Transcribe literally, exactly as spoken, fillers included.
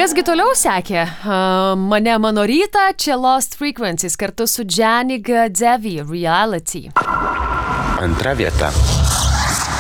Kasgi toliau sekė? Uh, mane mano rytą, čia Lost Frequencies kartu su Janik Devi, Reality. Antra vieta.